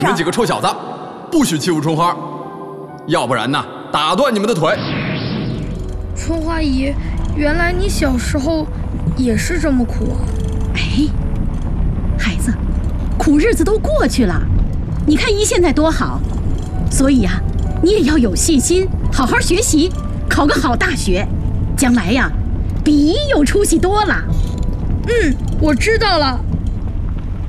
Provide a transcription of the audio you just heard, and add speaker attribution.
Speaker 1: 你们几个臭小子，不许欺负春花，要不然呢，打断你们的腿。
Speaker 2: 春花姨，原来你小时候也是这么苦啊！
Speaker 3: 哎，孩子，苦日子都过去了，你看姨现在多好，所以呀，你也要有信心，好好学习，考个好大学，将来呀，比姨有出息多了。
Speaker 2: 我知道了。